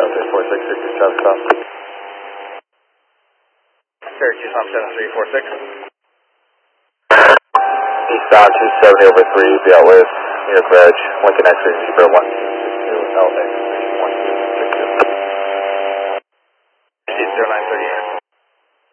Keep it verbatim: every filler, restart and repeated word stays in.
seven three four six, Syracuse traffic stop. Syracuse on seven three four six. Eastbound two seventy over three, be out with New York Reg, Lincoln X-ray zero one six two L A.